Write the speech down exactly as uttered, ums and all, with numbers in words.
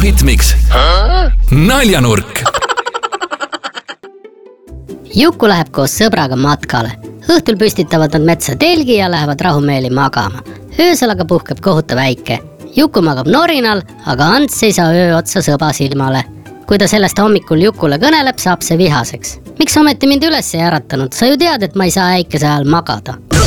Logaritmiks naljanurk. Juku läheb koos sõbraga matkale. Õhtul püstitavad nad metsa telgi ja lähevad rahumeeli magama. Öösel aga puhkeb kohutav äike. Juku magab norinal, aga Ants ei saa öö otsa sõba silmale. Kui ta sellest hommikul Jukule kõneleb, saab see vihaseks. Miks ometi mind üles ei äratanud? Sa ju tead, et ma ei saa äikese ajal magada.